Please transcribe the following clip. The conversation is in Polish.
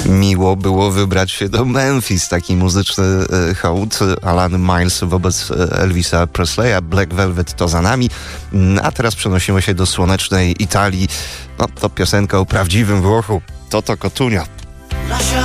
Miło było wybrać się do Memphis, taki muzyczny hołd Alan Miles wobec Elvisa Presleya. Black Velvet to za nami, a teraz przenosimy się do słonecznej Italii. No, to piosenka o prawdziwym Włochu, Toto Cutugno.